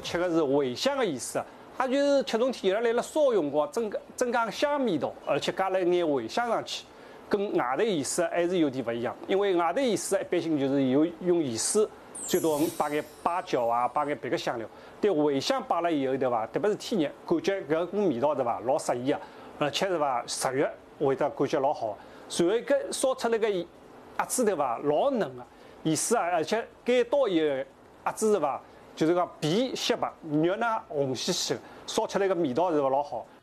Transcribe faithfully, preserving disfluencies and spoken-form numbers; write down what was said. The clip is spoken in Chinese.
吃的是茴香的意思，它就是吃种甜了来了烧用光增增加香味道，而且加了一眼茴香上去，跟外头意思还是有点不一样。因为外头意思一般性就是有用盐水，最多摆眼八角啊，摆眼别个香料。但茴香摆了以后，对伐？特别是天热，感觉搿股味道对伐？老适宜个，而且对伐？食欲会得感觉老好。随后搿烧出来个鸭子对伐？老嫩个，意思啊，而且改刀以后鸭子是伐？就是讲皮细白，肉呢红兮兮的，烧出来个味道是勿老好。